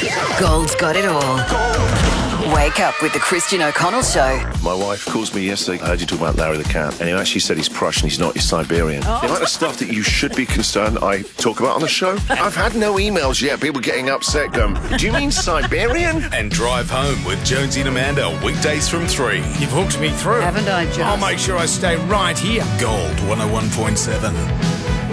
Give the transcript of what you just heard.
Gold's got it all. Wake up with the Christian O'Connell Show. My wife calls me yesterday. I heard you talk about Larry the Cat, and he actually said he's Prussian, he's not, he's Siberian. The amount of stuff that you should be concerned I talk about on the show. I've had no emails yet, people getting upset going, do you mean Siberian? And Drive Home with Jonesy and Amanda, weekdays from 3. You've hooked me through. Haven't I just? I'll make sure I stay right here. Gold 101.7.